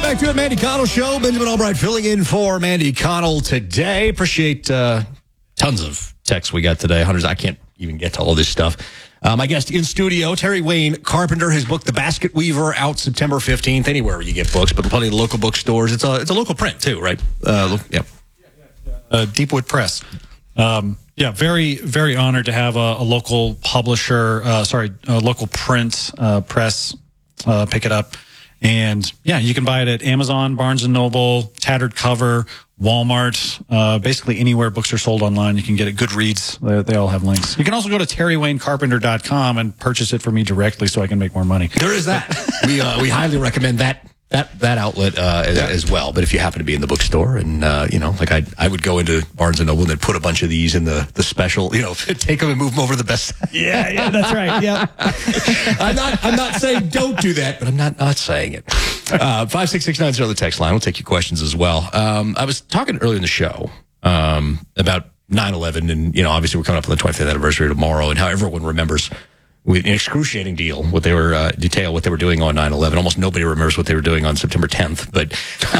back to the Mandy Connell Show. Benjamin Albright filling in for Mandy Connell today. Appreciate tons of texts we got today. Hundreds. I can't even get to all this stuff. My guest in studio, Terry Wayne Carpenter. His book, The Basket Weaver, out September 15th. Anywhere you get books, but plenty of local bookstores. It's a local print, too, right? Yeah. Deepwood Press. Very, very honored to have a local publisher, a local print press pick it up. And yeah, you can buy it at Amazon, Barnes & Noble, Tattered Cover, Walmart, basically anywhere books are sold online. You can get it. Goodreads, they all have links. You can also go to terrywaynecarpenter.com and purchase it for me directly so I can make more money. There is that. We highly recommend that outlet as well. But if you happen to be in the bookstore and like I would go into Barnes & Noble and then put a bunch of these in the special, take them and move them over to the best. Yeah, that's right. Yeah. I'm not saying don't do that, but I'm not saying it. 56690 the text line. We'll take your questions as well. I was talking earlier in the show about 9/11, and obviously we're coming up on the 25th anniversary tomorrow, and how everyone remembers with an excruciating detail what they were doing on 9/11. Almost nobody remembers what they were doing on September 10th. But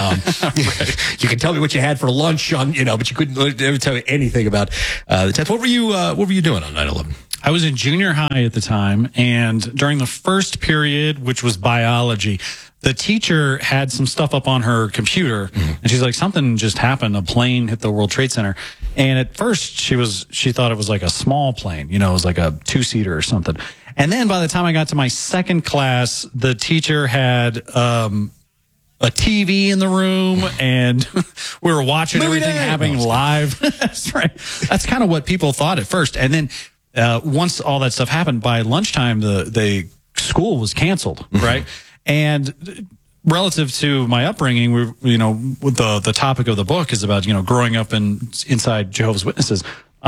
you can tell me what you had for lunch on, but you couldn't ever tell me anything about the 10th. What were you doing on 9/11? I was in junior high at the time, and during the first period, which was biology, the teacher had some stuff up on her computer, and she's like, something just happened. A plane hit the World Trade Center. And at first she thought it was like a small plane, it was like a 2-seater or something. And then by the time I got to my second class, the teacher had a TV in the room, and we were watching everything happening live. That's right. That's kind of what people thought at first. And then once all that stuff happened, by lunchtime, the school was canceled, right? And relative to my upbringing, the topic of the book is about, growing up inside Jehovah's Witnesses.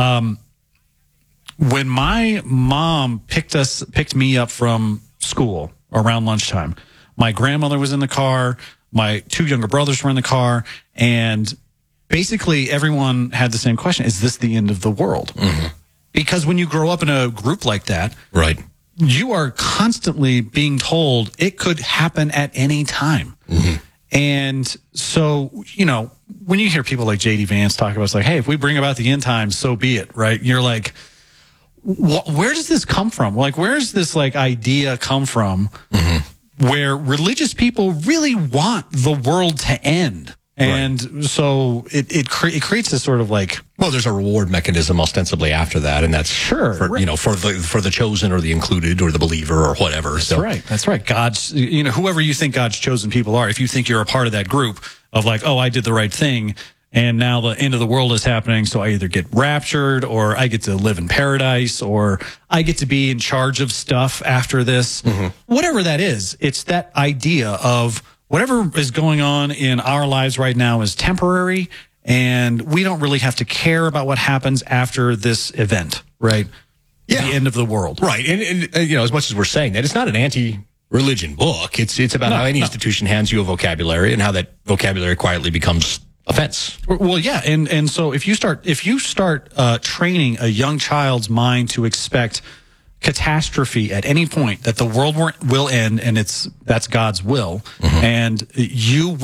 When my mom picked me up from school around lunchtime, my grandmother was in the car, my 2 younger brothers were in the car, and basically everyone had the same question: is this the end of the world? Because when you grow up in a group like that, right, you are constantly being told it could happen at any time. And so, when you hear people like J.D. Vance talk about, it's like, hey, if we bring about the end times, so be it, right? You're like, where does this come from? Like, where does this idea come from where religious people really want the world to end? And so it creates this sort of there's a reward mechanism ostensibly after that, and that's for the chosen or the included or the believer or whatever. That's right. God's, whoever you think God's chosen people are, if you think you're a part of that group of I did the right thing, and now the end of the world is happening, so I either get raptured or I get to live in paradise or I get to be in charge of stuff after this. Whatever that is, it's that idea of whatever is going on in our lives right now is temporary, and we don't really have to care about what happens after this event, right? Yeah. The end of the world. Right. And as much as we're saying that, it's not an anti-religion book. It's about how any institution hands you a vocabulary and how that vocabulary quietly becomes offense. Well, yeah. And so if you start training a young child's mind to expect catastrophe at any point, that the world will end, and that's God's will, and you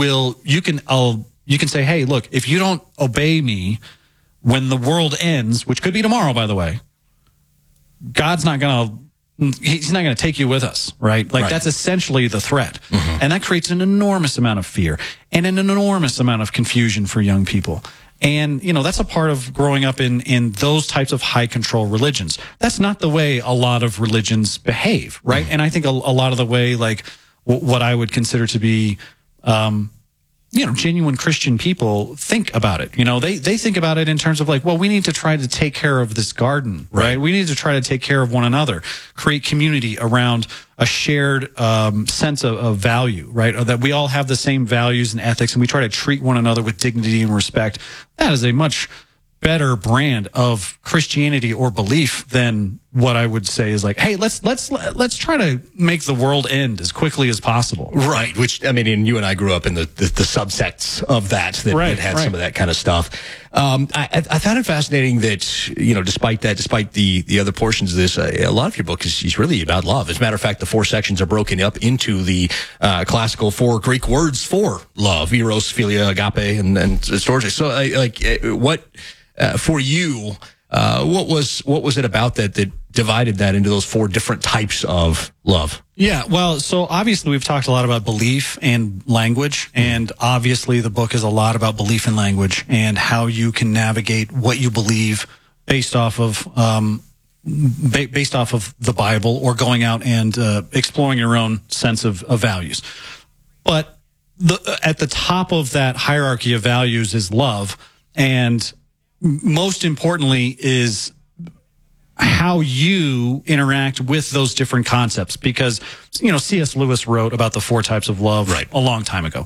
can say, hey, look, if you don't obey me when the world ends, which could be tomorrow, by the way, he's not going to take you with us, right? That's essentially the threat. And that creates an enormous amount of fear and an enormous amount of confusion for young people. And, that's a part of growing up in those types of high control religions. That's not the way a lot of religions behave, right? And I think a lot of the way, what I would consider to be, genuine Christian people think about it. They think about it in terms of we need to try to take care of this garden, right? We need to try to take care of one another, create community around a shared sense of value, right? Or that we all have the same values and ethics, and we try to treat one another with dignity and respect. That is a much better brand of Christianity or belief than what I would say is hey, let's try to make the world end as quickly as possible. Right. Which, and you and I grew up in the subsects of that had some of that kind of stuff. I found it fascinating that, despite the other portions of this, a lot of your book is really about love. As a matter of fact, the 4 sections are broken up into the classical 4 Greek words for love: eros, philia, agape, and storge. So, what for you? What was it about that divided that into those 4 different types of love? Yeah, well, so obviously we've talked a lot about belief and language, and obviously the book is a lot about belief and language and how you can navigate what you believe based off of the Bible, or going out and exploring your own sense of values. But at the top of that hierarchy of values is love, and most importantly is how you interact with those different concepts, because C.S. Lewis wrote about the 4 types of love a long time ago.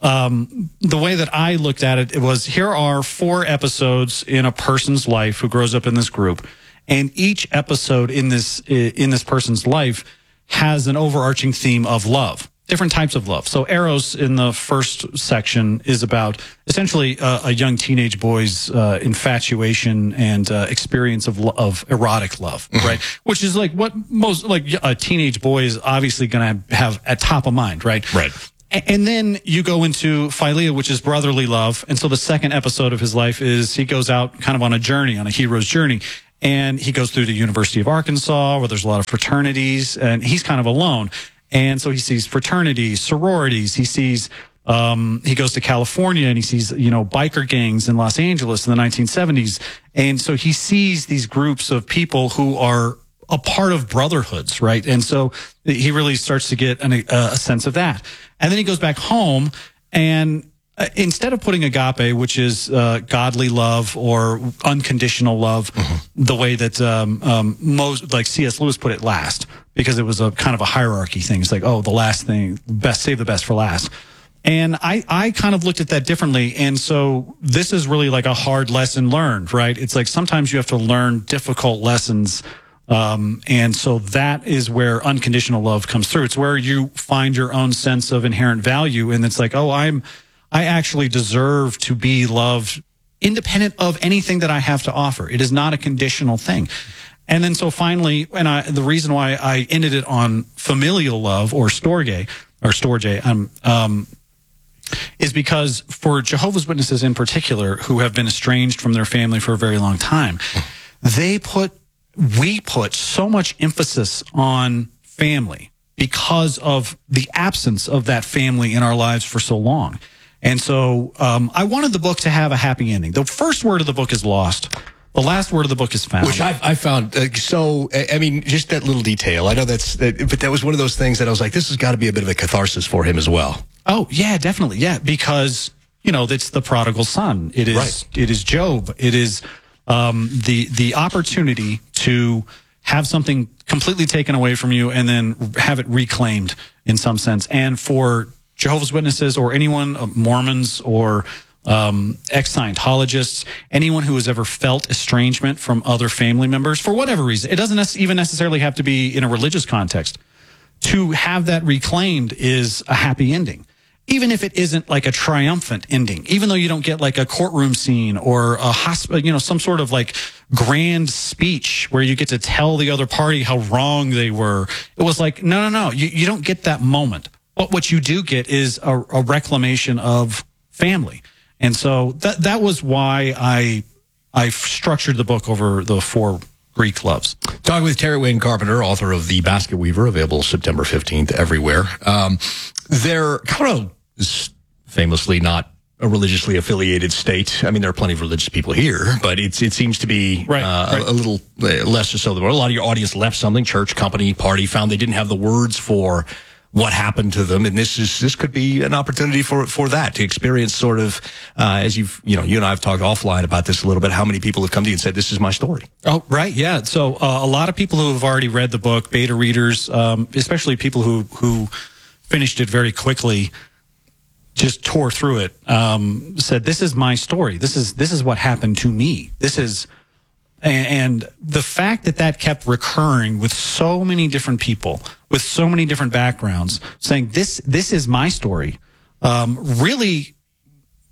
The way that I looked at it was, here are 4 episodes in a person's life who grows up in this group, and each episode in this person's life has an overarching theme of love. Different types of love. So Eros in the first section is about essentially a young teenage boy's infatuation and experience of erotic love, right? Which is like what most, like, a teenage boy is obviously going to have at top of mind, right? Right. And then you go into Philia, which is brotherly love. And so the second episode of his life is he goes out kind of on a journey, on a hero's journey. And he goes through the University of Arkansas, where there's a lot of fraternities, and he's kind of alone. And so he sees fraternities, sororities. He sees, he goes to California and he sees, biker gangs in Los Angeles in the 1970s. And so he sees these groups of people who are a part of brotherhoods, right? And so he really starts to get a sense of that. And then he goes back home, and instead of putting agape, which is godly love or unconditional love, the way that most, like C.S. Lewis put it, last, because it was a kind of a hierarchy thing. It's like, oh, the last thing, best, save the best for last. And I kind of looked at that differently. And so this is really like a hard lesson learned, right? It's like sometimes you have to learn difficult lessons. And so that is where unconditional love comes through. It's where you find your own sense of inherent value. And it's like, oh, I actually deserve to be loved independent of anything that I have to offer. It is not a conditional thing. And then so finally, the reason why I ended it on familial love or storge, is because for Jehovah's Witnesses in particular, who have been estranged from their family for a very long time, we put so much emphasis on family because of the absence of that family in our lives for so long. And so I wanted the book to have a happy ending. The first word of the book is lost. The last word of the book is found. Which I found just that little detail. I know but that was one of those things that I was like, this has got to be a bit of a catharsis for him as well. Oh, yeah, definitely. Yeah, because, it's the prodigal son. It is, right. It is Job. It is the opportunity to have something completely taken away from you and then have it reclaimed in some sense. And for Jehovah's Witnesses or anyone, Mormons or ex-Scientologists, anyone who has ever felt estrangement from other family members, for whatever reason, it doesn't even necessarily have to be in a religious context. To have that reclaimed is a happy ending, even if it isn't like a triumphant ending, even though you don't get like a courtroom scene or a hospital, some sort of like grand speech where you get to tell the other party how wrong they were. It was like, no. You don't get that moment. But what you do get is a reclamation of family. And so that was why I structured the book over the 4 Greek loves. Talking with Terry Wayne Carpenter, author of The Basket Weaver, available September 15th everywhere. Colorado is famously not a religiously affiliated state. I mean, there are plenty of religious people here, but it seems to be a little less so. A lot of your audience left something, church, company, party, found they didn't have the words for what happened to them, and this could be an opportunity for that, to experience sort of as you and I have talked offline about this a little bit, how many people have come to you and said, this is my story. Oh, right. Yeah. So a lot of people who have already read the book, beta readers, especially people who finished it very quickly, just tore through it, said, this is my story. This is what happened to me. And the fact that kept recurring with so many different people, with so many different backgrounds, saying this is my story, really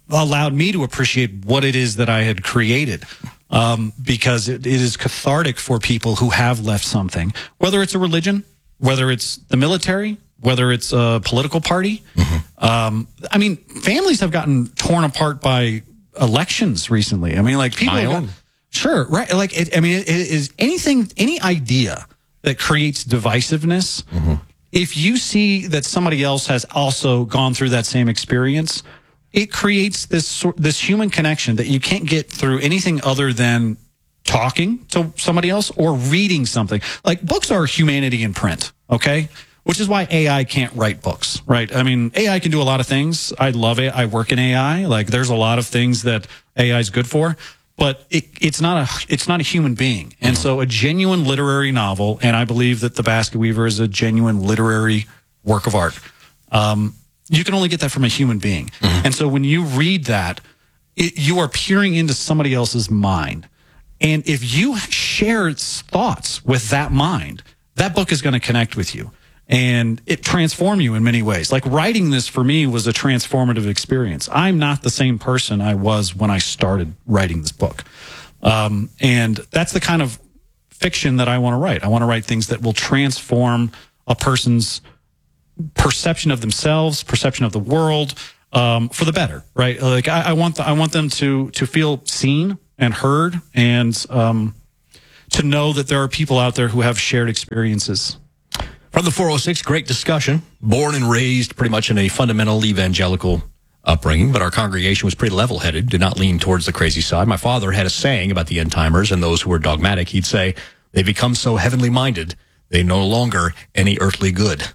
allowed me to appreciate what it is that I had created. Because it is cathartic for people who have left something, whether it's a religion, whether it's the military, whether it's a political party. I mean, families have gotten torn apart by elections recently. I mean, like people. Sure, right. Like, it is any idea that creates divisiveness. If you see that somebody else has also gone through that same experience, it creates this human connection that you can't get through anything other than talking to somebody else or reading something. Like, books are humanity in print, okay? Which is why AI can't write books, right? I mean, AI can do a lot of things. I love it. I work in AI. Like, there's a lot of things that AI is good for, but it's not a human being. And so a genuine literary novel, and I believe that The Basket Weaver is a genuine literary work of art. You can only get that from a human being. And so when you read that, you are peering into somebody else's mind. And if you share thoughts with that mind, that book is going to connect with you. And it transform you in many ways. Like, writing this for me was a transformative experience. I'm not the same person I was when I started writing this book. And that's the kind of fiction that I want to write. I want to write things that will transform a person's perception of themselves, perception of the world, for the better, right? Like, I want them to feel seen and heard, and to know that there are people out there who have shared experiences. From the 406, great discussion. Born and raised pretty much in a fundamental evangelical upbringing, but our congregation was pretty level-headed, did not lean towards the crazy side. My father had a saying about the end-timers and those who were dogmatic. He'd say, they become so heavenly minded, they no longer any earthly good.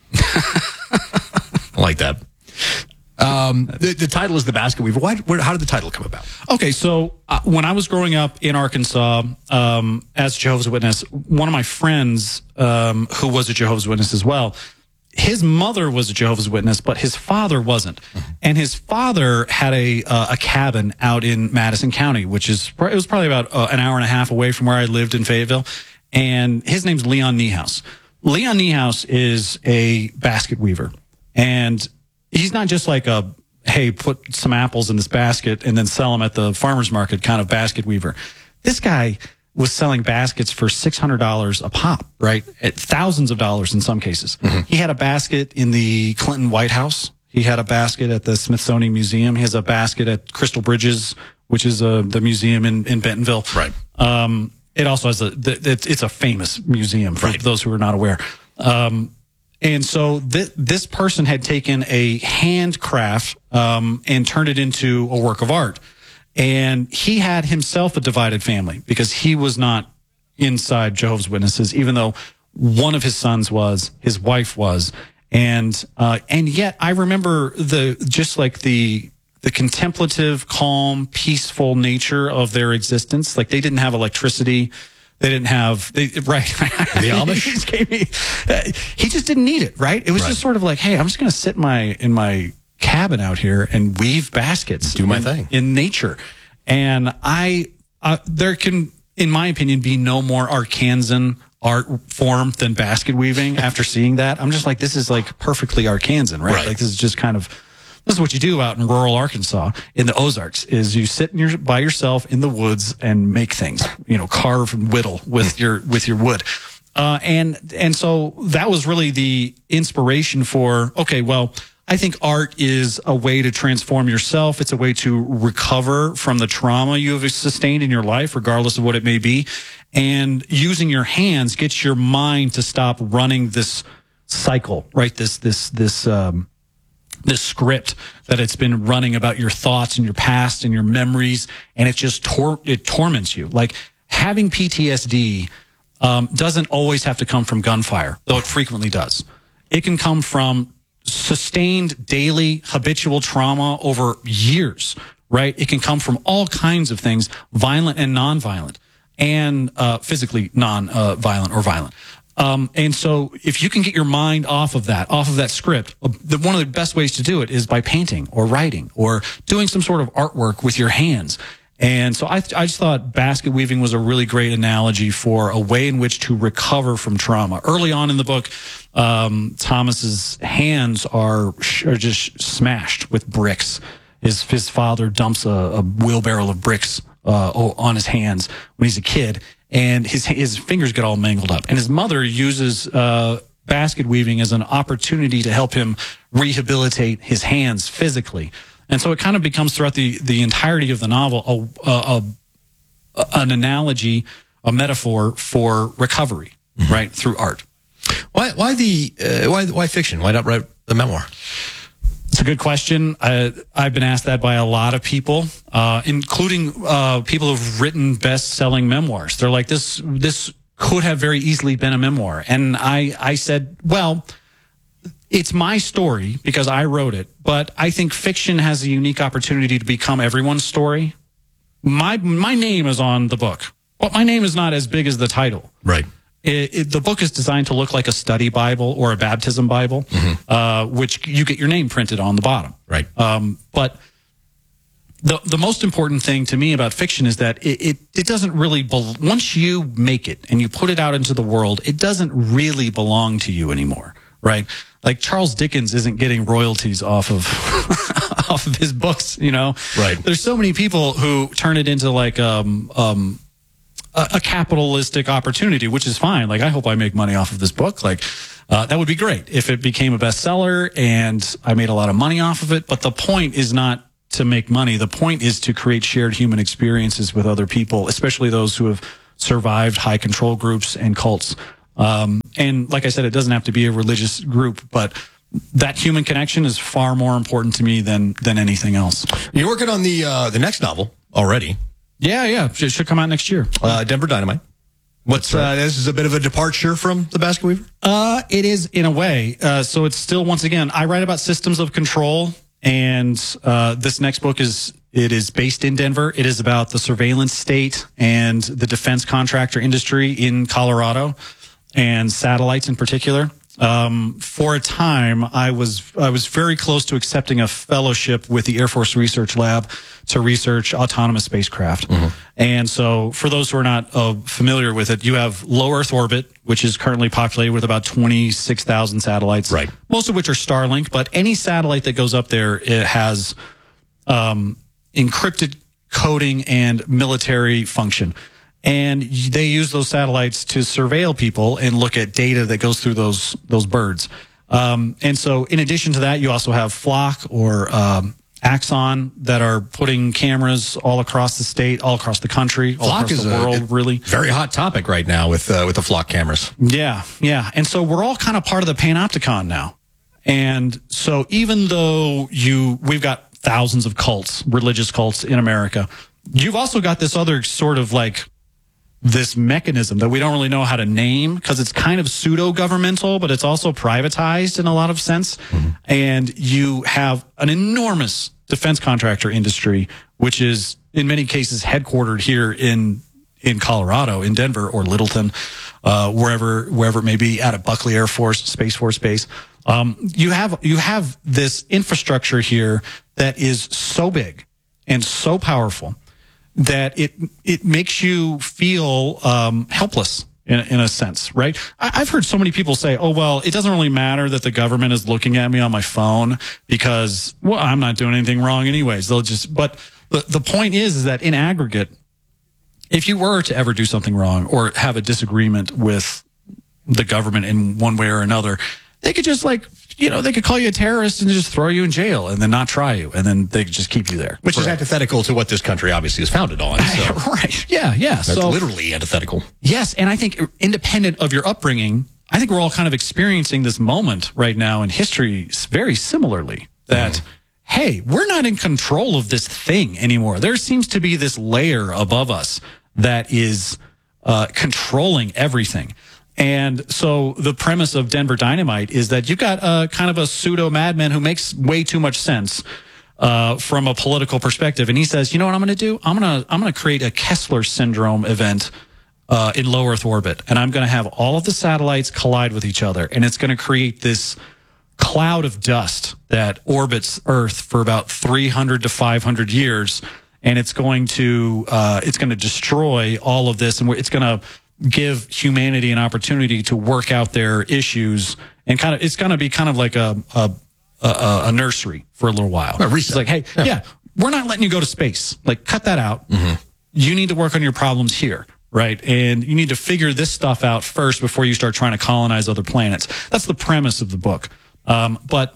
I like that. The title is The Basket Weaver. How did the title come about? Okay, so when I was growing up in Arkansas as a Jehovah's Witness, one of my friends who was a Jehovah's Witness as well, his mother was a Jehovah's Witness, but his father wasn't. And his father had a cabin out in Madison County, it was probably about an hour and a half away from where I lived in Fayetteville. And his name's Leon Niehaus. Leon Niehaus is a basket weaver. And he's not just like a, hey, put some apples in this basket and then sell them at the farmer's market kind of basket weaver. This guy was selling baskets for $600 a pop, right? At thousands of dollars in some cases. He had a basket in the Clinton White House. He had a basket at the Smithsonian Museum. He has a basket at Crystal Bridges, which is the museum in Bentonville. Right. It also has it's a famous museum for those who are not aware. And so this person had taken a handcraft and turned it into a work of art. And he had himself a divided family because he was not inside Jehovah's Witnesses, even though one of his sons was, his wife was. And yet I remember the contemplative, calm, peaceful nature of their existence. Like, they didn't have electricity. They didn't have, the Amish? He just didn't need it, right? It was just sort of like, hey, I'm just going to sit in my cabin out here and weave baskets. Do my thing. In nature. And there can, in my opinion, be no more Arkansan art form than basket weaving. After seeing that, I'm just like, this is like perfectly Arkansan, right? Like, this is just kind of, this is what you do out in rural Arkansas in the Ozarks, is you sit by yourself in the woods and make things, carve and whittle with your wood. And so that was really the inspiration for, okay, well, I think art is a way to transform yourself. It's a way to recover from the trauma you have sustained in your life, regardless of what it may be. And using your hands gets your mind to stop running this cycle, right? This script that it's been running about your thoughts and your past and your memories, and it just it torments you. Like, having PTSD doesn't always have to come from gunfire, though it frequently does. It can come from sustained daily habitual trauma over years, right? It can come from all kinds of things, violent and non-violent, and physically non-violent or violent. And so if you can get your mind off of that script, one of the best ways to do it is by painting or writing or doing some sort of artwork with your hands. And so I just thought basket weaving was a really great analogy for a way in which to recover from trauma. Early on in the book, Thomas's hands are just smashed with bricks. His father dumps a wheelbarrow of bricks on his hands when he's a kid, and his fingers get all mangled up. And his mother uses basket weaving as an opportunity to help him rehabilitate his hands physically. And so it kind of becomes throughout the entirety of the novel an analogy, a metaphor for recovery, right, through art. Why fiction? Why not write the memoir? It's a good question. I've been asked that by a lot of people, including people who've written best-selling memoirs. They're like, this could have very easily been a memoir. And I said, well, it's my story because I wrote it, but I think fiction has a unique opportunity to become everyone's story. My name is on the book, but my name is not as big as the title. Right. The book is designed to look like a study Bible or a baptism Bible, which you get your name printed on the bottom. Right. But the most important thing to me about fiction is that it doesn't really once you make it and you put it out into the world, it doesn't really belong to you anymore. Right. Like Charles Dickens isn't getting royalties off of off of his books, you know. Right. There's so many people who turn it into like a capitalistic opportunity, which is fine. Like, I hope I make money off of this book. Like, that would be great if it became a bestseller and I made a lot of money off of it. But the point is not to make money. The point is to create shared human experiences with other people, especially those who have survived high control groups and cults. And like I said, it doesn't have to be a religious group, but that human connection is far more important to me than anything else. You're working on the next novel already. Yeah. It should come out next year. Denver Dynamite. This is a bit of a departure from the Basket Weaver? It is in a way. So it's still, once again, I write about systems of control, and this next book is based in Denver. It is about the surveillance state and the defense contractor industry in Colorado, and satellites in particular. For a time, I was very close to accepting a fellowship with the Air Force Research Lab to research autonomous spacecraft. And so for those who are not familiar with it, you have low Earth orbit, which is currently populated with about 26,000 satellites, right? Most of which are Starlink, but any satellite that goes up there, it has encrypted coding and military function. And they use those satellites to surveil people and look at data that goes through those birds. And so in addition to that, you also have Flock or Axon that are putting cameras all across the state, all across the country, all Flock across the world, really. Very hot topic right now with the Flock cameras. Yeah. And so we're all kind of part of the Panopticon now. And so even though we've got thousands of cults, religious cults in America, you've also got this other sort of like this mechanism that we don't really know how to name because it's kind of pseudo-governmental, but it's also privatized in a lot of sense. And you have an enormous defense contractor industry, which is in many cases headquartered here in Colorado, in Denver or Littleton, wherever it may be, at a Buckley Air Force, Space Force Base. You have this infrastructure here that is so big and so powerful that it makes you feel helpless in a sense, right? I've heard so many people say, oh, well, it doesn't really matter that the government is looking at me on my phone because, well, I'm not doing anything wrong anyways. But the point is that in aggregate, if you were to ever do something wrong or have a disagreement with the government in one way or another, they could just they could call you a terrorist and just throw you in jail and then not try you. And then they could just keep you there. Which is antithetical to what this country obviously is founded on. So. Right. Yeah. That's literally antithetical. Yes. And I think independent of your upbringing, I think we're all kind of experiencing this moment right now in history very similarly that, hey, we're not in control of this thing anymore. There seems to be this layer above us that is controlling everything. And so the premise of Denver Dynamite is that you've got kind of a pseudo madman who makes way too much sense from a political perspective. And he says, you know what I'm going to do? I'm going to create a Kessler syndrome event in low Earth orbit. And I'm going to have all of the satellites collide with each other. And it's going to create this cloud of dust that orbits Earth for about 300 to 500 years. And it's going to destroy all of this. And it's going to give humanity an opportunity to work out their issues, and it's going to be kind of like a a nursery for a little while. It's like, hey, we're not letting you go to space. Like, cut that out. You need to work on your problems here. Right. And you need to figure this stuff out first before you start trying to colonize other planets. That's the premise of the book. But,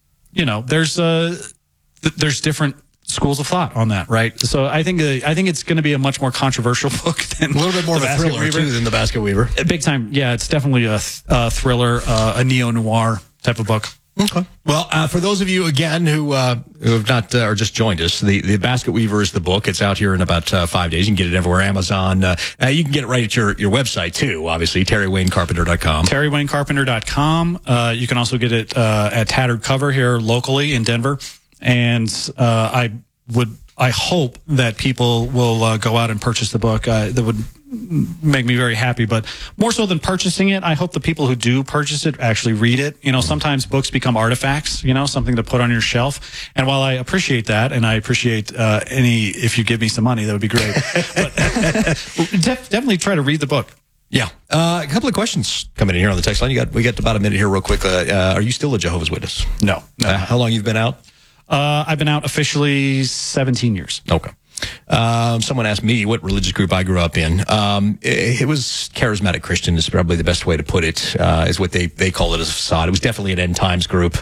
there's different schools of thought on that. Right. So I think it's going to be a much more controversial book than a little bit more of a thriller too than The Basket Weaver. Big time. Yeah. It's definitely a thriller, a neo-noir type of book. Okay. Well, for those of you, again, who have not or just joined us, the Basket Weaver is the book. It's out here in about 5 days. You can get it everywhere. Amazon. You can get it right at your website, too, obviously, TerryWayneCarpenter.com. TerryWayneCarpenter.com. You can also get it at Tattered Cover here locally in Denver. And I hope that people will go out and purchase the book. That would make me very happy. But more so than purchasing it, I hope the people who do purchase it actually read it. Sometimes books become artifacts, something to put on your shelf. And while I appreciate that, and I appreciate if you give me some money, that would be great. But definitely try to read the book. Yeah. A couple of questions coming in here on the text line. We got about a minute here real quick. Are you still a Jehovah's Witness? No. How long you've been out? I've been out officially 17 years. Okay. Someone asked me what religious group I grew up in. It was charismatic Christian is probably the best way to put it, is what they call it as a facade. It was definitely an end times group.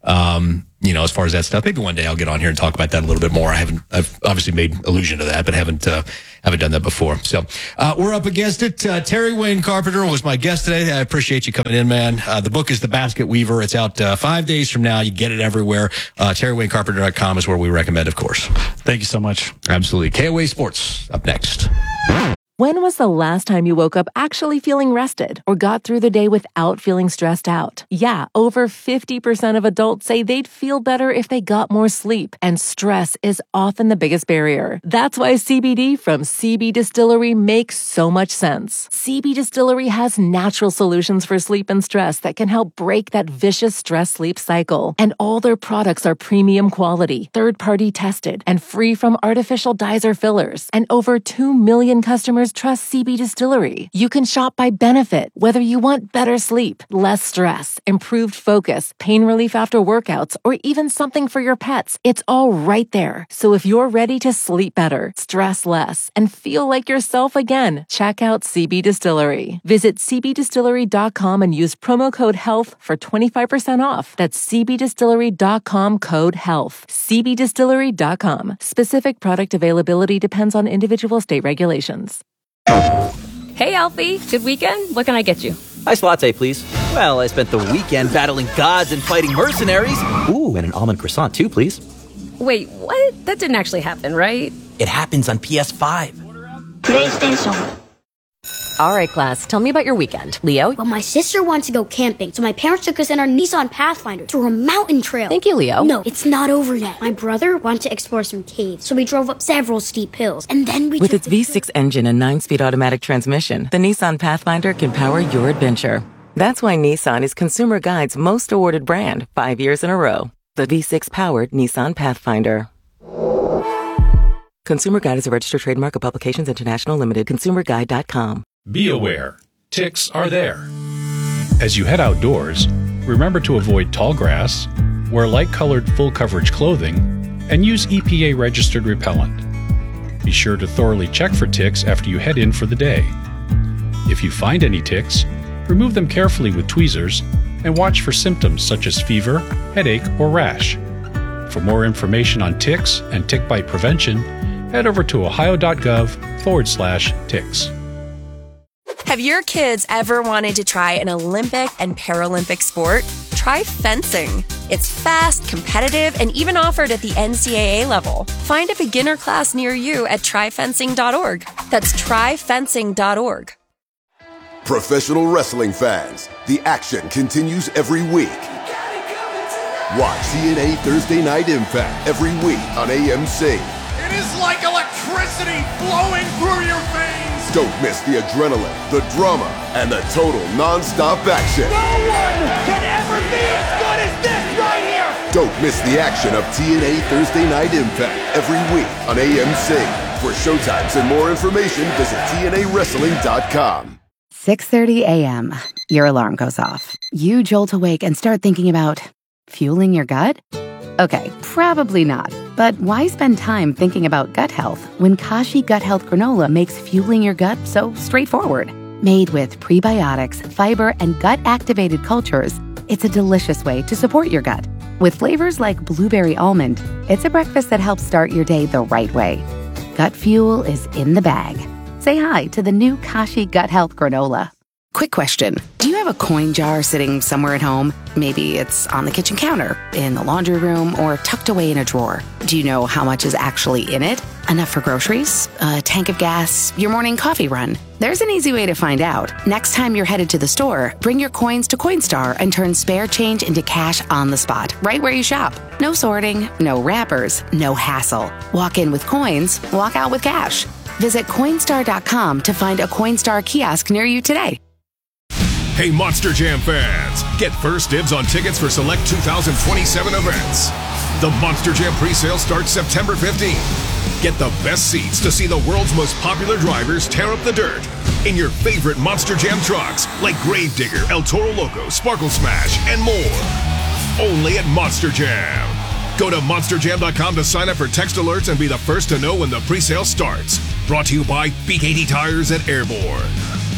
As far as that stuff, maybe one day I'll get on here and talk about that a little bit more. I've obviously made allusion to that, but haven't done that before. So, we're up against it. Terry Wayne Carpenter was my guest today. I appreciate you coming in, man. The book is The Basket Weaver. It's out 5 days from now. You get it everywhere. TerryWayneCarpenter.com is where we recommend, of course. Thank you so much. Absolutely. KOA Sports up next. When was the last time you woke up actually feeling rested or got through the day without feeling stressed out? Yeah, over 50% of adults say they'd feel better if they got more sleep, and stress is often the biggest barrier. That's why CBD from CB Distillery makes so much sense. CB Distillery has natural solutions for sleep and stress that can help break that vicious stress-sleep cycle. And all their products are premium quality, third-party tested, and free from artificial dyes or fillers. And over 2 million customers trust CB Distillery. You can shop by benefit, whether you want better sleep, less stress, improved focus, pain relief after workouts, or even something for your pets. It's all right there. So if you're ready to sleep better, stress less, and feel like yourself again, check out CB Distillery. Visit cbdistillery.com and use promo code HEALTH for 25% off. That's cbdistillery.com code HEALTH. cbdistillery.com. Specific product availability depends on individual state regulations. Hey, Alfie. Good weekend? What can I get you? Iced latte, please. Well, I spent the weekend battling gods and fighting mercenaries. Ooh, and an almond croissant, too, please. Wait, what? That didn't actually happen, right? It happens on PS5. PlayStation. All right, class. Tell me about your weekend. Leo? Well, my sister wanted to go camping, so my parents took us in our Nissan Pathfinder through a mountain trail. Thank you, Leo. No, it's not over yet. My brother wanted to explore some caves, so we drove up several steep hills, and then we With its V6 engine and 9-speed automatic transmission, the Nissan Pathfinder can power your adventure. That's why Nissan is Consumer Guide's most awarded brand 5 years in a row. The V6-powered Nissan Pathfinder. Consumer Guide is a registered trademark of Publications International Limited. ConsumerGuide.com. Be aware, ticks are there. As you head outdoors, remember to avoid tall grass, wear light-colored full-coverage clothing, and use EPA-registered repellent. Be sure to thoroughly check for ticks after you head in for the day. If you find any ticks, remove them carefully with tweezers and watch for symptoms such as fever, headache, or rash. For more information on ticks and tick bite prevention, head over to ohio.gov/ticks. Have your kids ever wanted to try an Olympic and Paralympic sport? Try fencing. It's fast, competitive, and even offered at the NCAA level. Find a beginner class near you at tryfencing.org. That's tryfencing.org. Professional wrestling fans, the action continues every week. Watch TNA Thursday Night Impact every week on AMC. It is like electricity flowing through your veins. Don't miss the adrenaline, the drama, and the total non-stop action. No one can ever be as good as this right here. Don't miss the action of TNA Thursday Night Impact every week on AMC. For showtimes and more information, visit TNAWrestling.com. 6:30 a.m. Your alarm goes off. You jolt awake and start thinking about Fueling your gut? Okay, probably not. But why spend time thinking about gut health when Kashi Gut Health Granola makes fueling your gut so straightforward? Made with prebiotics, fiber, and gut-activated cultures, it's a delicious way to support your gut. With flavors like blueberry almond, it's a breakfast that helps start your day the right way. Gut fuel is in the bag. Say hi to the new Kashi Gut Health Granola. Quick question. Do you have a coin jar sitting somewhere at home? Maybe it's on the kitchen counter, in the laundry room, or tucked away in a drawer. Do you know how much is actually in it? Enough for groceries? A tank of gas? Your morning coffee run? There's an easy way to find out. Next time you're headed to the store, bring your coins to Coinstar and turn spare change into cash on the spot, right where you shop. No sorting, no wrappers, no hassle. Walk in with coins, walk out with cash. Visit Coinstar.com to find a Coinstar kiosk near you today. Hey, Monster Jam fans! Get first dibs on tickets for select 2027 events. The Monster Jam pre-sale starts September 15th. Get the best seats to see the world's most popular drivers tear up the dirt in your favorite Monster Jam trucks like Gravedigger, El Toro Loco, Sparkle Smash, and more. Only at Monster Jam. Go to monsterjam.com to sign up for text alerts and be the first to know when the pre-sale starts. Brought to you by B80 Tires at Airborne.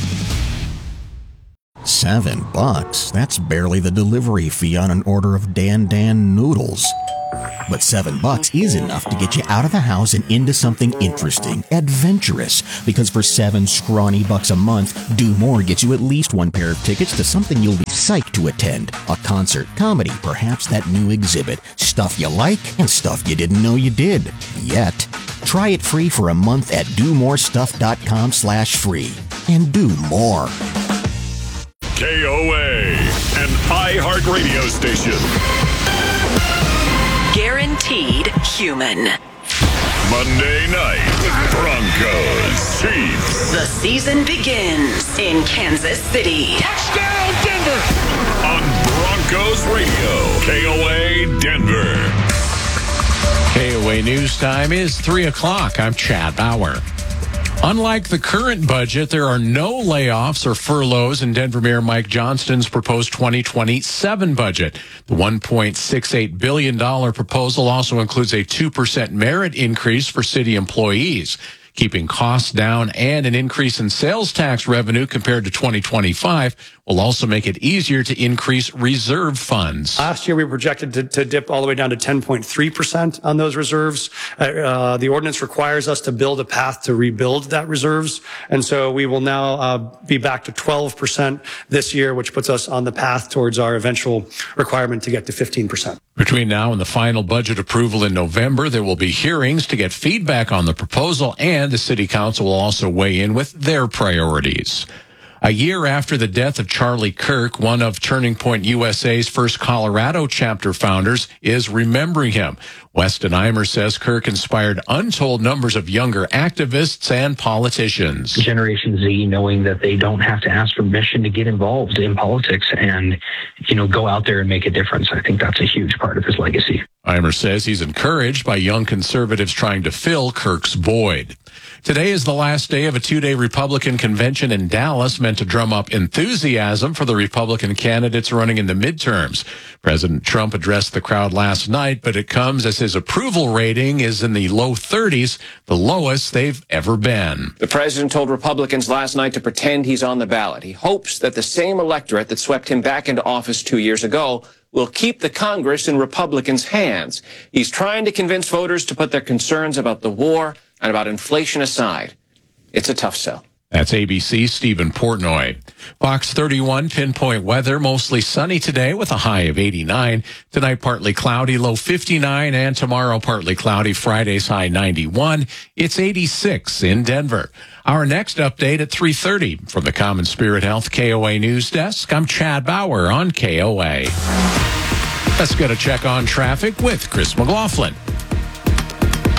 $7? That's barely the delivery fee on an order of Dan noodles. But $7 is enough to get you out of the house and into something interesting, adventurous. Because for $7 scrawny bucks a month, Do More gets you at least one pair of tickets to something you'll be psyched to attend. A concert, comedy, perhaps that new exhibit. Stuff you like and stuff you didn't know you did. Yet. Try it free for a month at domorestuff.com/free. And do more. KOA, an iHeartRadio station. Guaranteed human. Monday night, Broncos, Chiefs. The season begins in Kansas City. Touchdown, Denver! On Broncos Radio, KOA Denver. KOA News Time is 3 o'clock. I'm Chad Bauer. Unlike the current budget, there are no layoffs or furloughs in Denver Mayor Mike Johnston's proposed 2027 budget. The $1.68 billion proposal also includes a 2% merit increase for city employees, keeping costs down, and an increase in sales tax revenue compared to 2025 will also make it easier to increase reserve funds. Last year, we were projected to dip all the way down to 10.3% on those reserves. The ordinance requires us to build a path to rebuild that reserves. And so we will now be back to 12% this year, which puts us on the path towards our eventual requirement to get to 15%. Between now and the final budget approval in November, there will be hearings to get feedback on the proposal, and the City Council will also weigh in with their priorities. A year after the death of Charlie Kirk, one of Turning Point USA's first Colorado chapter founders is remembering him. Weston Eimer says Kirk inspired untold numbers of younger activists and politicians. Generation Z, knowing that they don't have to ask permission to get involved in politics and, go out there and make a difference. I think that's a huge part of his legacy. Eimer says he's encouraged by young conservatives trying to fill Kirk's void. Today is the last day of a two-day Republican convention in Dallas meant to drum up enthusiasm for the Republican candidates running in the midterms. President Trump addressed the crowd last night, but it comes as his approval rating is in the low 30s, the lowest they've ever been. The president told Republicans last night to pretend he's on the ballot. He hopes that the same electorate that swept him back into office 2 years ago will keep the Congress in Republicans' hands. He's trying to convince voters to put their concerns about the war and about inflation aside. It's a tough sell. That's ABC's Stephen Portnoy. Fox 31 pinpoint weather, mostly sunny today with a high of 89. Tonight, partly cloudy, low 59, and tomorrow, partly cloudy, Friday's high 91. It's 86 in Denver. Our next update at 3:30 from the Common Spirit Health KOA News Desk. I'm Chad Bauer on KOA. Let's get a check on traffic with Chris McLaughlin.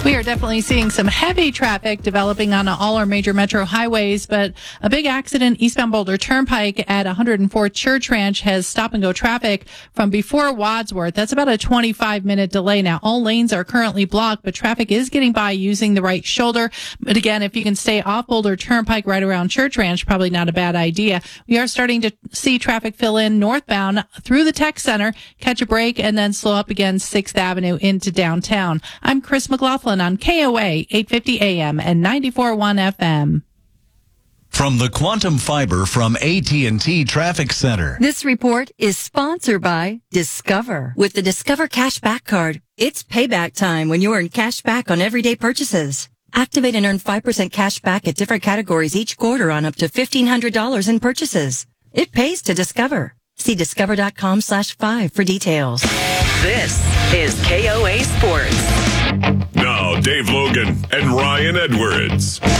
We are definitely seeing some heavy traffic developing on all our major metro highways, but a big accident eastbound Boulder Turnpike at 104th Church Ranch has stop-and-go traffic from before Wadsworth. That's about a 25-minute delay. Now, all lanes are currently blocked, but traffic is getting by using the right shoulder. But again, if you can stay off Boulder Turnpike right around Church Ranch, probably not a bad idea. We are starting to see traffic fill in northbound through the Tech Center, catch a break, and then slow up again 6th Avenue into downtown. I'm Chris McLaughlin on KOA 850 AM and 94.1 FM. From the Quantum Fiber from AT&T Traffic Center. This report is sponsored by Discover. With the Discover Cashback Card, it's payback time when you earn cash back on everyday purchases. Activate and earn 5% cash back at different categories each quarter on up to $1,500 in purchases. It pays to Discover. See discover.com/5 for details. This is KOA Sports. Now, Dave Logan and Ryan Edwards. All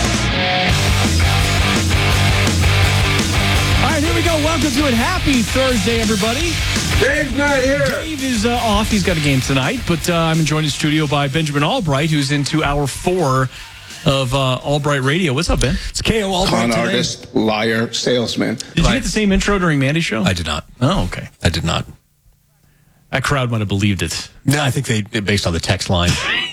right, here we go. Welcome to it. Happy Thursday, everybody. Dave's not here. Dave is off. He's got a game tonight, but I'm joined in studio by Benjamin Albright, who's into hour 4 of Albright Radio. What's up, Ben? It's KO Albright Con today. artist, liar, salesman. Did you get the same intro during Mandy's show? I did not. Oh, okay. I did not. That crowd might have believed it. No, I think they based on the text line.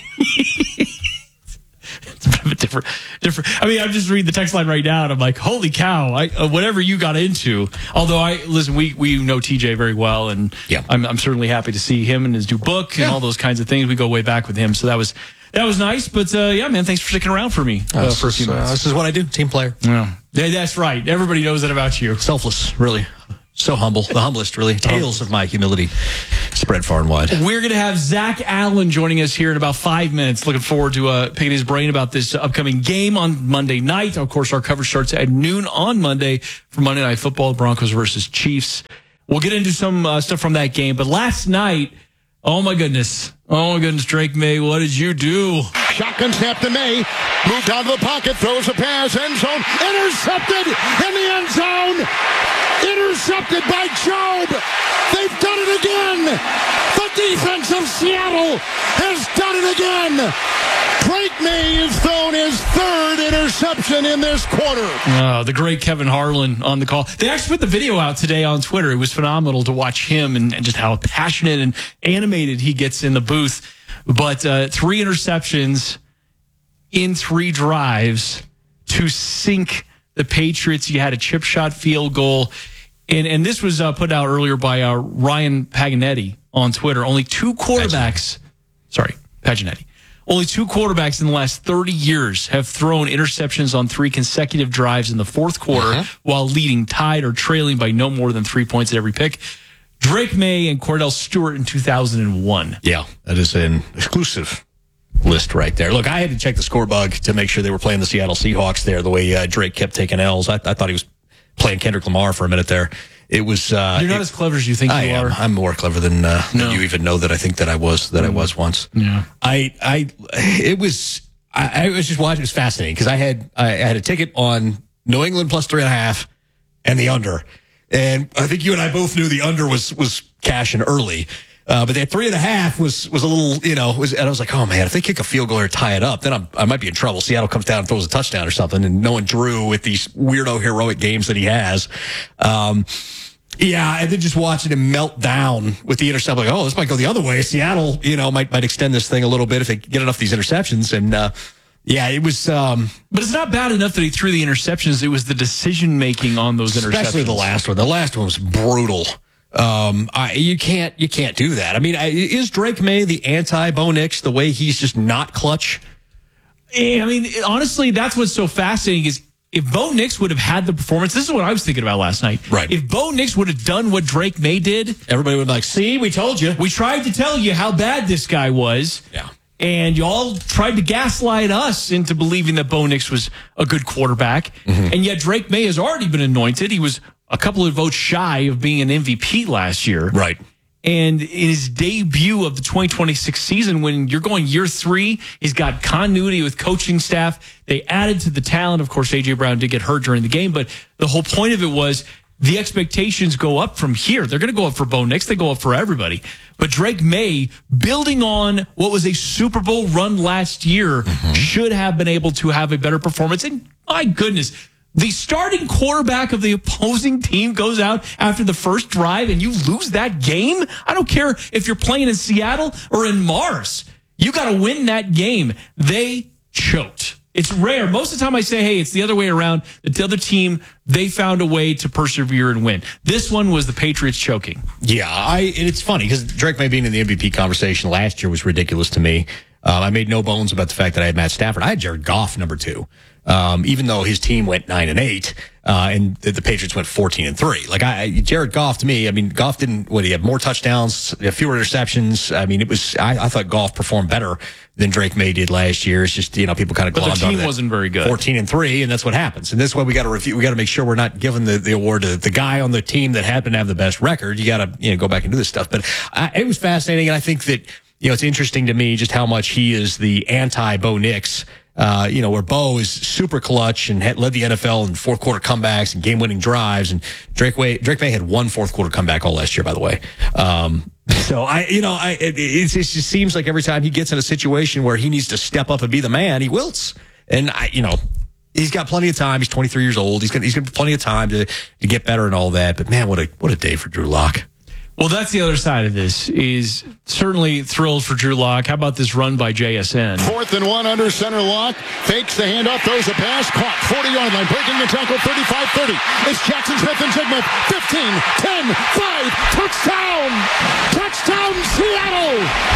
It's a bit of a different. I mean, I'm just reading the text line right now, and I'm like, holy cow! Whatever you got into. Although we know TJ very well, and yeah. I'm certainly happy to see him and his new book and all those kinds of things. We go way back with him, so that was nice. But yeah, man, thanks for sticking around for me for a few minutes. This is what I do, team player. Yeah, that's right. Everybody knows that about you. Selfless, really. So humble. The humblest, really. Tales of my humility spread far and wide. We're going to have Zach Allen joining us here in about 5 minutes. Looking forward to picking his brain about this upcoming game on Monday night. Of course, our coverage starts at noon on Monday for Monday Night Football, Broncos versus Chiefs. We'll get into some stuff from that game. But last night, oh my goodness, Drake May, what did you do? Shotgun snap to May. Moved out of the pocket. Throws a pass. End zone. Intercepted in the end zone. Intercepted by Job. They've done it again. The defense of Seattle has done it again. Drake May has thrown his 3rd interception in this quarter. The great Kevin Harlan on the call. They actually put the video out today on Twitter. It was phenomenal to watch him and just how passionate and animated he gets in the booth. But 3 interceptions in 3 drives to sink the Patriots. You had a chip shot field goal. And this was put out earlier by Ryan Paganetti on Twitter. Only 2 quarterbacks. Paganetti. Only 2 quarterbacks in the last 30 years have thrown interceptions on 3 consecutive drives in the 4th quarter while leading, tied, or trailing by no more than 3 points at every pick. Drake May and Cordell Stewart in 2001. Yeah, that is an exclusive list right there. Look, I had to check the score bug to make sure they were playing the Seattle Seahawks there, the way Drake kept taking L's. I thought he was playing Kendrick Lamar for a minute there. It was. You're not as clever as you think you are. I'm more clever than you even know that I think that I was once. Yeah. I was just watching. It was fascinating because I had a ticket on New England plus 3.5 and the under, and I think you and I both knew the under was cashing early. But that 3.5 was a little, and I was like, oh man, if they kick a field goal or tie it up, then I might be in trouble. Seattle comes down and throws a touchdown or something, and no one drew with these weirdo heroic games that he has. Yeah, and then just watching him melt down with the intercept, like, oh, this might go the other way. Seattle, might extend this thing a little bit if they get enough of these interceptions. And yeah, it was. But it's not bad enough that he threw the interceptions. It was the decision making on those interceptions. Especially the last one. The last one was brutal. You can't do that. I mean, is Drake May the anti-Bo Nix, the way he's just not clutch? I mean, honestly, that's what's so fascinating is if Bo Nix would have had the performance, this is what I was thinking about last night. Right. If Bo Nix would have done what Drake May did, everybody would be like, see, we told you. We tried to tell you how bad this guy was. Yeah. And y'all tried to gaslight us into believing that Bo Nix was a good quarterback. Mm-hmm. And yet Drake May has already been anointed. He was a couple of votes shy of being an MVP last year. Right. And in his debut of the 2026 season, when you're going year 3, he's got continuity with coaching staff. They added to the talent. Of course, A.J. Brown did get hurt during the game, but the whole point of it was the expectations go up from here. They're going to go up for Bo Nix. They go up for everybody. But Drake May, building on what was a Super Bowl run last year, should have been able to have a better performance. And my goodness, the starting quarterback of the opposing team goes out after the first drive and you lose that game? I don't care if you're playing in Seattle or in Mars. You got to win that game. They choked. It's rare. Most of the time I say, hey, it's the other way around. The other team, they found a way to persevere and win. This one was the Patriots choking. Yeah, and it's funny because Drake May being in the MVP conversation last year was ridiculous to me. I made no bones about the fact that I had Matt Stafford. I had Jared Goff number 2. Even though his team went 9-8, and the Patriots went 14-3. Like Jared Goff to me, I mean, Goff didn't, he had more touchdowns, fewer interceptions. I mean, I thought Goff performed better than Drake May did last year. It's just, people kind of glommed on that. But the team wasn't very good. 14-3, and that's what happens. And that's why we got to make sure we're not giving the award to the guy on the team that happened to have the best record. You got to, go back and do this stuff. But it was fascinating, and I think that, it's interesting to me just how much he is the anti-Bo Nix. Where Bo is super clutch and led the NFL in fourth quarter comebacks and game-winning drives. And Drake May had one fourth quarter comeback all last year, by the way. So it just seems like every time he gets in a situation where he needs to step up and be the man, he wilts. And he's got plenty of time. He's 23 years old. He's got plenty of time to get better and all that. But man, what a day for Drew Lock. Well, that's the other side of this, is certainly thrilled for Drew Lock. How about this run by JSN? 4th and 1 under center. Lock fakes the handoff, throws a pass, caught 40-yard line, breaking the tackle, 35-30. It's Jackson Smith and Jigma, 15, 10, 5, touchdown! Touchdown, Seattle!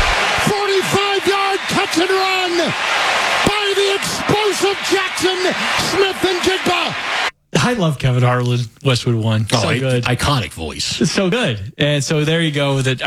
45-yard catch and run by the explosive Jackson Smith and Jigma. I love Kevin Harlan, Westwood One. So good. Iconic voice. It's so good. And so there you go. Was a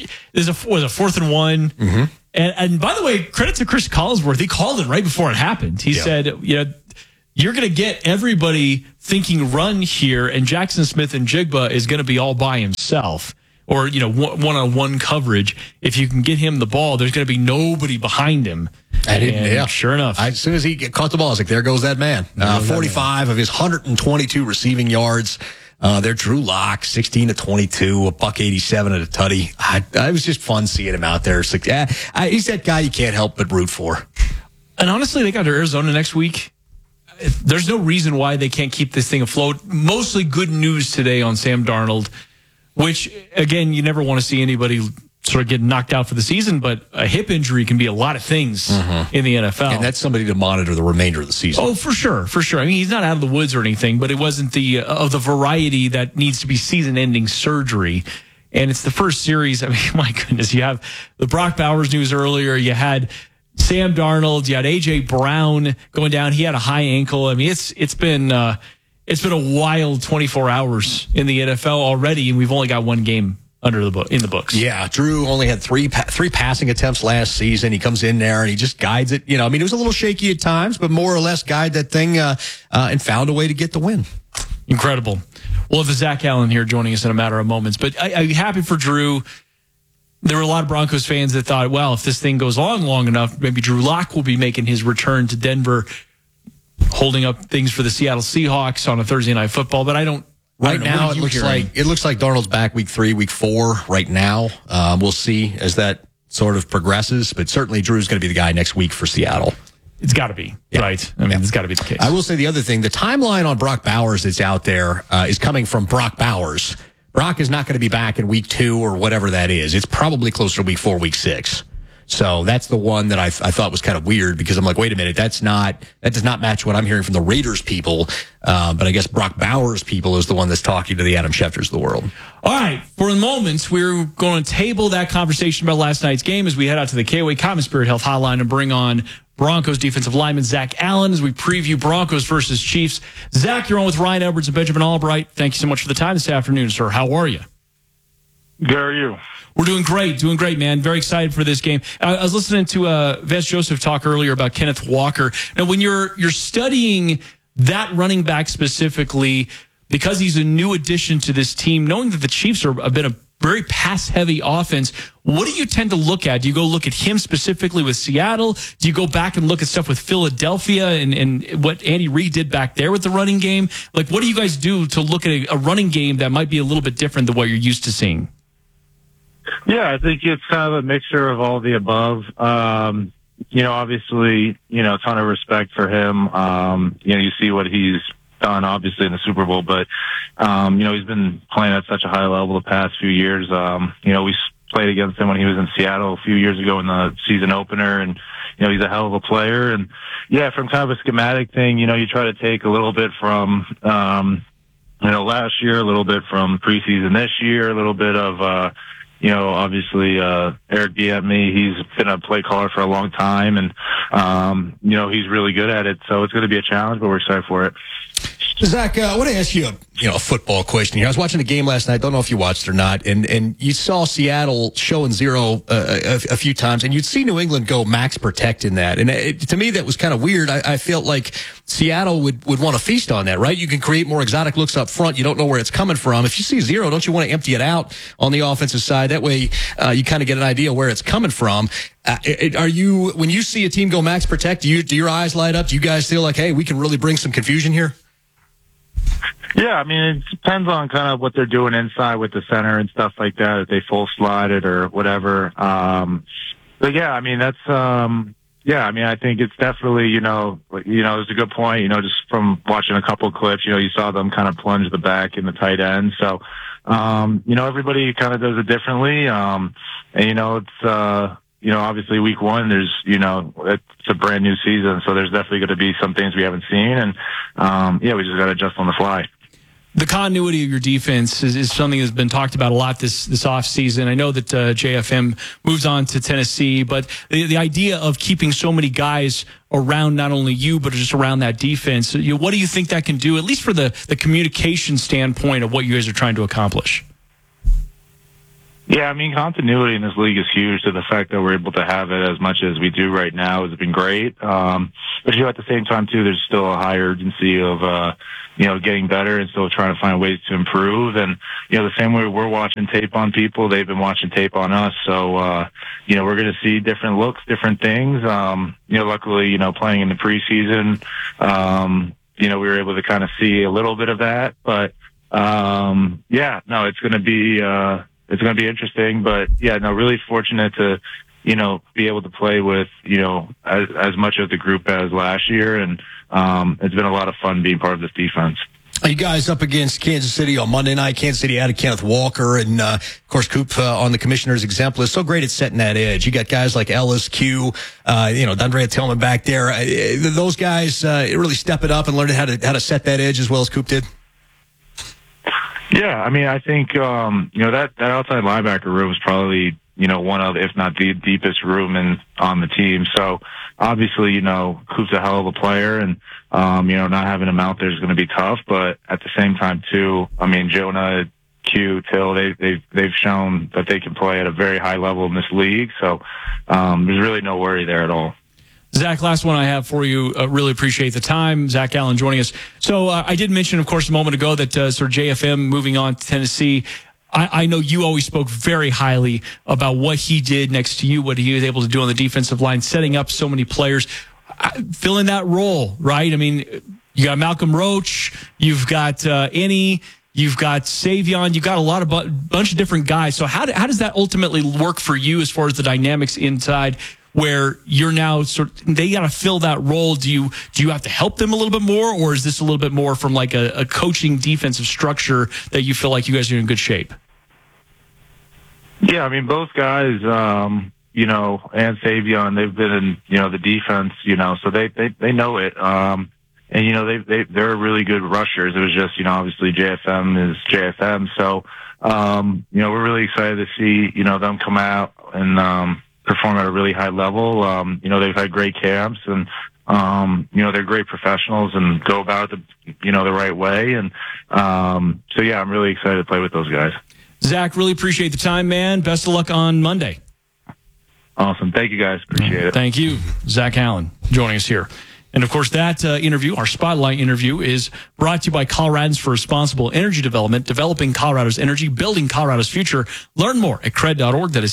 4th and 1. Mm-hmm. And by the way, credit to Chris Collinsworth. He called it right before it happened. He said, you're going to get everybody thinking run here, and Jackson Smith and Jigba is going to be all by himself. Or, one-on-one coverage. If you can get him the ball, there's going to be nobody behind him. Sure enough. As soon as he caught the ball, I was like, there goes that man. 45 of his 122 receiving yards. They're Drew Lock, 16 to 22, $187 at a tutty. It was just fun seeing him out there. It's like, he's that guy you can't help but root for. And honestly, they got to Arizona next week. There's no reason why they can't keep this thing afloat. Mostly good news today on Sam Darnold, which, again, you never want to see anybody sort of get knocked out for the season, but a hip injury can be a lot of things in the NFL. And that's somebody to monitor the remainder of the season. Oh, for sure. I mean, he's not out of the woods or anything, but it wasn't of the variety that needs to be season-ending surgery. And it's the first series. I mean, my goodness, you have the Brock Bowers news earlier. You had Sam Darnold. You had A.J. Brown going down. He had a high ankle. I mean, it's been a wild 24 hours in the NFL already, and we've only got one game in the books. Yeah, Drew only had three passing attempts last season. He comes in there and he just guides it. It was a little shaky at times, but more or less guided that thing and found a way to get the win. Incredible. We'll have Zach Allen here joining us in a matter of moments. But I'm happy for Drew. There were a lot of Broncos fans that thought, well, if this thing goes on long enough, maybe Drew Lock will be making his return to Denver, holding up things for the Seattle Seahawks on a Thursday Night Football. But I don't. Right now, it looks like Darnold's back week 3, week 4 right now. We'll see as that sort of progresses, but certainly Drew's going to be the guy next week for Seattle. It's got to be, right? I mean, it's got to be the case. I will say the other thing, the timeline on Brock Bowers that's out there is coming from Brock Bowers. Brock is not going to be back in week 2 or whatever that is. It's probably closer to week 4, week 6. So that's the one that I thought was kind of weird because I'm like, wait a minute, that does not match what I'm hearing from the Raiders people. But I guess Brock Bowers people is the one that's talking to the Adam Schefters of the world. All right. For the moment, we're going to table that conversation about last night's game as we head out to the KOA Common Spirit Health Hotline and bring on Broncos defensive lineman Zach Allen as we preview Broncos versus Chiefs. Zach, you're on with Ryan Edwards and Benjamin Albright. Thank you so much for the time this afternoon, sir. How are you? Good, how are you? We're doing great, man. Very excited for this game. I was listening to Vance Joseph talk earlier about Kenneth Walker. Now, when you're studying that running back specifically, because he's a new addition to this team, knowing that the Chiefs have been a very pass-heavy offense. What do you tend to look at? Do you go look at him specifically with Seattle? Do you go back and look at stuff with Philadelphia and what Andy Reid did back there with the running game? Like, what do you guys do to look at a running game that might be a little bit different than what you're used to seeing? Yeah, I think it's kind of a mixture of all the above. Obviously, a ton of respect for him. You see what he's done, obviously, in the Super Bowl, but, he's been playing at such a high level the past few years. We played against him when he was in Seattle a few years ago in the season opener, and, he's a hell of a player. And, yeah, from kind of a schematic thing, you try to take a little bit from, last year, a little bit from preseason this year, a little bit of, obviously, Eric Bieniemy, he's been a play caller for a long time, and, he's really good at it. So it's going to be a challenge, but we're excited for it. Zach, I want to ask you a football question here. I was watching the game last night. Don't know if you watched it or not. And you saw Seattle showing zero a few times, and you'd see New England go max protect in that. And to me, that was kind of weird. I felt like Seattle would want to feast on that, right? You can create more exotic looks up front. You don't know where it's coming from. If you see zero, don't you want to empty it out on the offensive side? That way, you kind of get an idea where it's coming from. When you see a team go max protect, do your eyes light up? Do you guys feel like, hey, we can really bring some confusion here? Yeah, it depends on kind of what they're doing inside with the center and stuff like that, if they full slide it or whatever. But yeah, that's, I think it's definitely, it's a good point, just from watching a couple of clips, you saw them kind of plunge the back in the tight end. So, everybody kind of does it differently. And, it's, obviously week one, there's, it's a brand new season. So there's definitely going to be some things we haven't seen. And, we just got to adjust on the fly. The continuity of your defense is something that's been talked about a lot this offseason. I know that JFM moves on to Tennessee, but the idea of keeping so many guys around not only you, but just around that defense, what do you think that can do, at least for the communication standpoint of what you guys are trying to accomplish? Yeah, continuity in this league is huge. To the fact that we're able to have it as much as we do right now has been great. But at the same time, too, there's still a high urgency of, getting better and still trying to find ways to improve. And, the same way we're watching tape on people, they've been watching tape on us. So, we're going to see different looks, different things. Luckily, playing in the preseason, we were able to kind of see a little bit of that. But, it's going to be, it's going to be interesting, but really fortunate to, be able to play with, as much of the group as last year. And, it's been a lot of fun being part of this defense. You guys up against Kansas City on Monday night. Kansas City added Kenneth Walker and, of course, Coop on the commissioner's exempt list. So great at setting that edge. You got guys like Ellis, Q, Dondrea Tillman back there. Those guys really step it up and learn how to set that edge as well as Coop did. Yeah, I think, that outside linebacker room is probably, one of, if not the deepest room on the team. So obviously, Coop's a hell of a player, and, not having him out there is going to be tough. But at the same time, too, Jonah, Q, Till, they've shown that they can play at a very high level in this league. So there's really no worry there at all. Zach, last one I have for you. Really appreciate the time. Zach Allen joining us. So I did mention, of course, a moment ago that JFM moving on to Tennessee. I know you always spoke very highly about what he did next to you, what he was able to do on the defensive line, setting up so many players, filling that role, right? You got Malcolm Roach, you've got Annie, you've got Savion, you've got a lot of bunch of different guys. So how does that ultimately work for you as far as the dynamics inside, where you're now they got to fill that role? Do you have to help them a little bit more, or is this a little bit more from like a coaching defensive structure that you feel like you guys are in good shape? Yeah, both guys, and Savion, they've been in, the defense, so they know it. And, they're really good rushers. It was just, obviously JFM is JFM. So, we're really excited to see, them come out and, perform at a really high level. They've had great camps, and, they're great professionals and go about it the right way. And, I'm really excited to play with those guys. Zach, really appreciate the time, man. Best of luck on Monday. Awesome. Thank you, guys. Appreciate it. Thank you. Zach Allen joining us here And of course, that interview, our spotlight interview, is brought to you by Coloradans for Responsible Energy Development, developing Colorado's energy, building Colorado's future. Learn more at cred.org. That is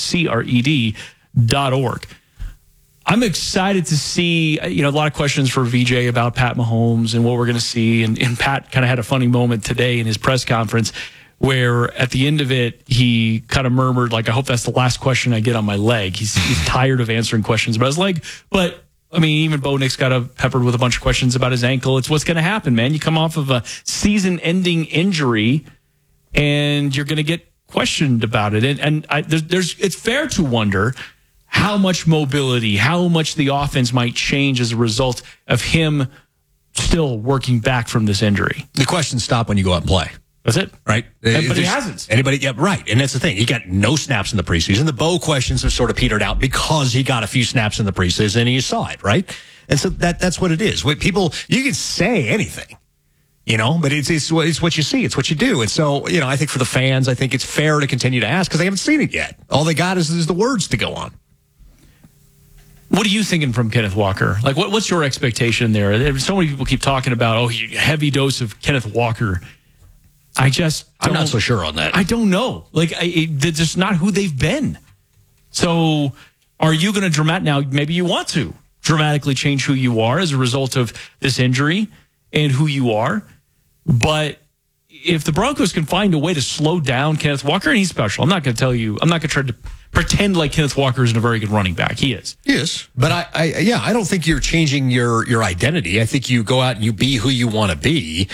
CRED.org. I'm excited to see, a lot of questions for VJ about Pat Mahomes and what we're going to see. And Pat kind of had a funny moment today in his press conference where at the end of it, he kind of murmured, like, I hope that's the last question I get on my leg. He's tired of answering questions about his leg. But, I mean, even Bo Nix got peppered with a bunch of questions about his ankle. It's what's going to happen, man. You come off of a season-ending injury, and you're going to get questioned about it. And it's fair to wonder how much mobility, how much the offense might change as a result of him still working back from this injury. The questions stop when you go out and play. That's it. Right? But he hasn't. Right. And that's the thing. He got no snaps in the preseason. The Bo questions have sort of petered out because he got a few snaps in the preseason and you saw it, right? And so that's what it is. People, you can say anything, but it's what you see. It's what you do. And so, I think for the fans, I think it's fair to continue to ask because they haven't seen it yet. All they got is the words to go on. What are you thinking from Kenneth Walker? Like, what's your expectation there? So many people keep talking about, heavy dose of Kenneth Walker. I'm not so sure on that. I don't know. Like, they're just not who they've been. So are you going to now, maybe you want to dramatically change who you are as a result of this injury and who you are. But if the Broncos can find a way to slow down Kenneth Walker, and he's special, I'm not going to try to pretend like Kenneth Walker isn't a very good running back. He is. Yes. But I don't think you're changing your identity. I think you go out and you be who you want to be.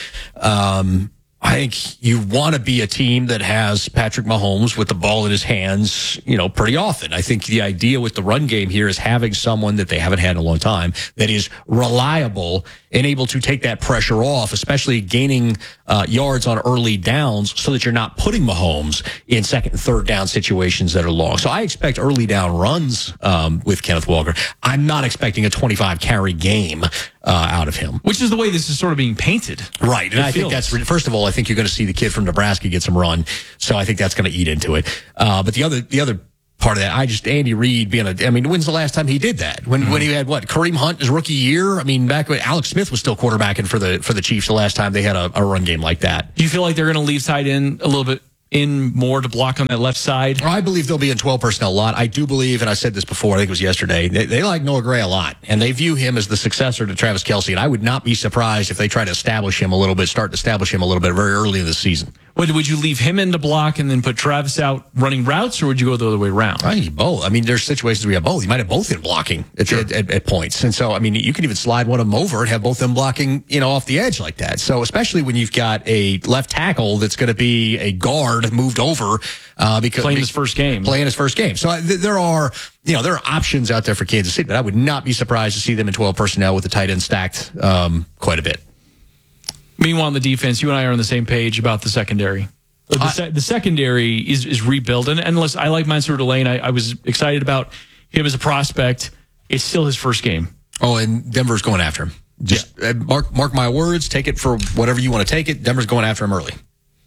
I think you want to be a team that has Patrick Mahomes with the ball in his hands, pretty often. I think the idea with the run game here is having someone that they haven't had in a long time that is reliable and able to take that pressure off, especially gaining yards on early downs so that you're not putting Mahomes in second and third down situations that are long. So I expect early down runs with Kenneth Walker. I'm not expecting a 25 carry game out of him. Which is the way this is sort of being painted. Right. And I think that's, first of all, I think you're going to see the kid from Nebraska get some run. So I think that's going to eat into it. But the other part of that, Andy Reid when's the last time he did that? When he had Kareem Hunt his rookie year? Back when Alex Smith was still quarterbacking for the Chiefs the last time they had a run game like that. Do you feel like they're going to leave tight end a little bit in more to block on that left side? I believe they'll be in 12 personnel a lot. I do believe, and I said this before, I think it was yesterday, they like Noah Gray a lot, and they view him as the successor to Travis Kelce, and I would not be surprised if they try to start to establish him a little bit very early in the season. Would you leave him in the block and then put Travis out running routes, or would you go the other way around? I think both. There's situations where you have both. You might have both in blocking at points. And so, you can even slide one of them over and have both of them blocking, off the edge like that. So especially when you've got a left tackle that's going to be a guard moved over because playing his first game. So there are options out there for Kansas City, but I would not be surprised to see them in 12 personnel with the tight end stacked quite a bit. Meanwhile, on the defense, you and I are on the same page about the secondary. The secondary is rebuilt. And listen, I like Mansour Delane. I was excited about him as a prospect. It's still his first game. Oh, and Denver's going after him. Just mark my words. Take it for whatever you want to take it. Denver's going after him early.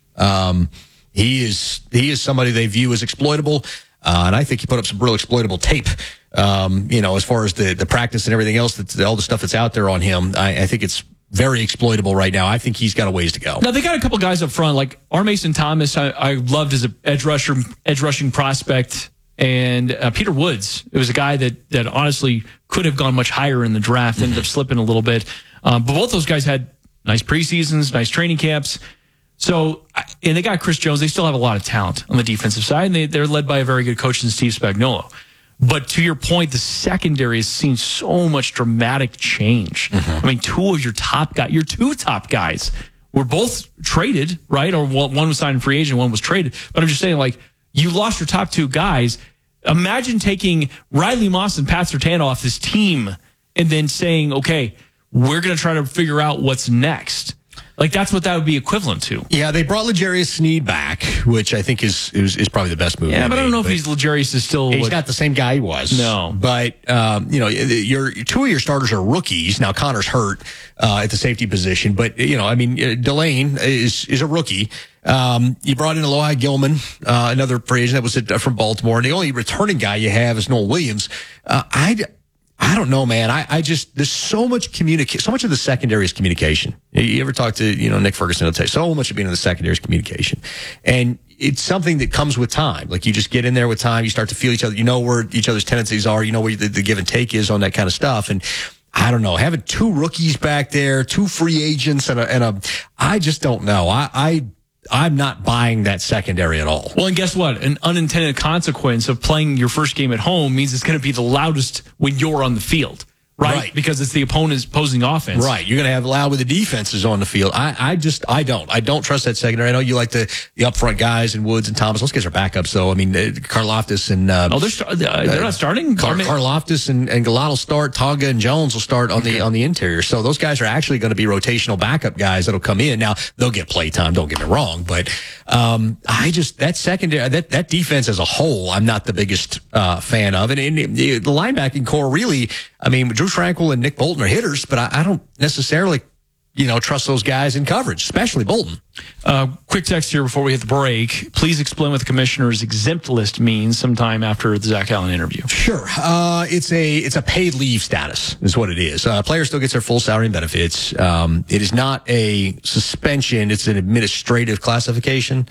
He is somebody they view as exploitable. And I think he put up some real exploitable tape. As far as the practice and everything else, all the stuff that's out there on him, I think it's very exploitable right now. I think he's got a ways to go. Now, they got a couple guys up front, like R. Mason Thomas, I loved as an edge rushing prospect, and Peter Woods. It was a guy that honestly could have gone much higher in the draft, ended up slipping a little bit. But both those guys had nice preseasons, nice training camps. So, and they got Chris Jones. They still have a lot of talent on the defensive side, and they're led by a very good coach in Steve Spagnuolo. But to your point, the secondary has seen so much dramatic change. Mm-hmm. Your two top guys were both traded, right? Or one was signed in free agent, one was traded. But I'm just saying, you lost your top two guys. Imagine taking Riley Moss and Pat Surtain off this team and then saying, okay, we're going to try to figure out what's next. That's what that would be equivalent to. Yeah, they brought L'Jarius Sneed back, which I think is probably the best move. Yeah, but I don't know if L'Jarius is still. He's not the same guy he was. No, but your two of your starters are rookies now. Connor's hurt at the safety position, but Delane is a rookie. You brought in Alohi Gilman, another free agent that was from Baltimore, and the only returning guy you have is Noel Williams. I I don't know, man. I just, there's so much so much of the secondary is communication. You ever talk to, Nick Ferguson, he'll tell you so much of being in the secondary is communication. And it's something that comes with time. Like, you just get in there with time, you start to feel each other, you know where each other's tendencies are, you know where the give and take is on that kind of stuff. And I don't know, having 2 rookies back there, 2 free agents I just don't know. I'm not buying that secondary at all. Well, and guess what? An unintended consequence of playing your first game at home means it's going to be the loudest when you're on the field, right? Because it's the opponent's opposing offense. Right. You're going to have loud when the defense is on the field. I don't trust that secondary. I know you like the upfront guys and Woods and Thomas. Those guys are backups, though. I mean, Karlaftis and they're not starting. Karlaftis and Galat will start. Tonga and Jones will start on the interior. So those guys are actually going to be rotational backup guys that'll come in. Now, they'll get play time. Don't get me wrong, but that secondary, that defense as a whole, I'm not the biggest fan of. And the linebacking core, really, I mean, Drew Frankel and Nick Bolton are hitters, but I don't necessarily, trust those guys in coverage, especially Bolton. Quick text here before we hit the break. Please explain what the commissioner's exempt list means sometime after the Zach Allen interview. Sure. It's a paid leave status is what it is. Player still gets their full salary and benefits. It is not a suspension. It's an administrative classification.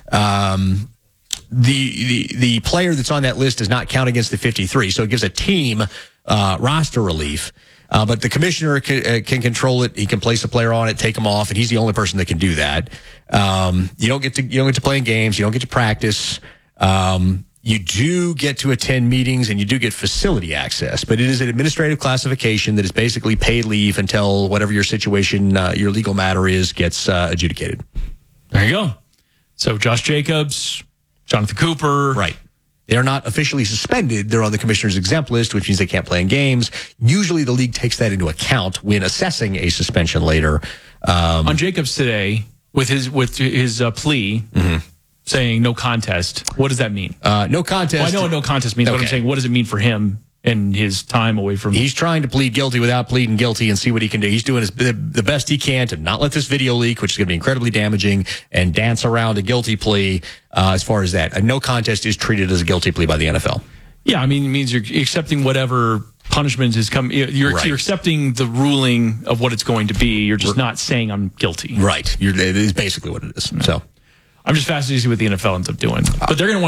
The player that's on that list does not count against the 53, so it gives a team roster relief. But the commissioner can control it. He can place a player on it, take him off, and he's the only person that can do that. You don't get to play in games. You don't get to practice. You do get to attend meetings, and you do get facility access. But it is an administrative classification that is basically paid leave until whatever your situation, your legal matter is, gets adjudicated. There you go. So Josh Jacobs, Jonathan Cooper. Right. They're not officially suspended. They're on the commissioner's exempt list, which means they can't play in games. Usually the league takes that into account when assessing a suspension later. On Jacobs today, with his plea, saying no contest, what does that mean? No contest. Well, I know what no contest means, but I'm saying, what does it mean for him and his time away from... He's trying to plead guilty without pleading guilty and see what he can do. He's doing the best he can to not let this video leak, which is going to be incredibly damaging, and dance around a guilty plea as far as that. A no contest is treated as a guilty plea by the NFL. Yeah, I mean, it means you're accepting whatever punishment is coming. You're accepting the ruling of what it's going to be. You're just not saying I'm guilty. Right. It is basically what it is. So I'm just fascinated to see what the NFL ends up doing. But they're going to want